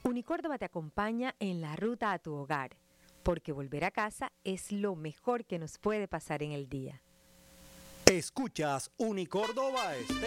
Unicórdoba te acompaña en la ruta a tu hogar, porque volver a casa es lo mejor que nos puede pasar en el día. Escuchas Unicórdoba